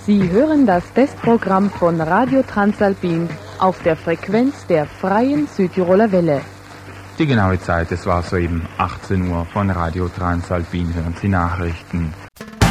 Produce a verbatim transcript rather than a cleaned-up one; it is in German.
Sie hören das Testprogramm von Radio Transalpin auf der Frequenz der Freien Südtiroler Welle. Die genaue Zeit, es war soeben achtzehn Uhr von Radio Transalpin, hören Sie Nachrichten.